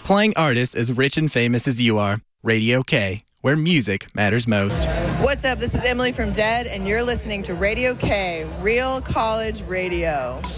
Playing artists as rich and famous as you are. Radio K, where music matters most. What's up? This is Emily from Dead, and you're listening to Radio K, Real College Radio.